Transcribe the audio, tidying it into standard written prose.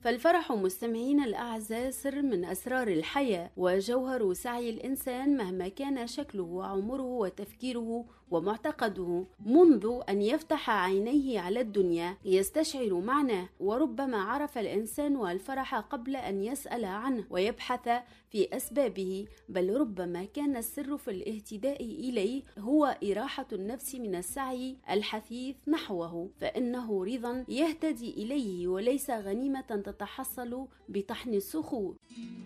فالفرح مستمعين الأعزاء سر من أسرار الحياة وجوهر سعي الإنسان مهما كان شكله وعمره وتفكيره ومعتقده. منذ أن يفتح عينيه على الدنيا يستشعر معناه، وربما عرف الإنسان الفرح قبل أن يسأل عنه ويبحث في أسبابه، بل ربما كان السر في الاهتداء إليه هو إراحة النفس من السعي الحثيث نحوه، فإنه رضا يهتدي إليه وليس غنيمة تتحصل بطحن الصخور.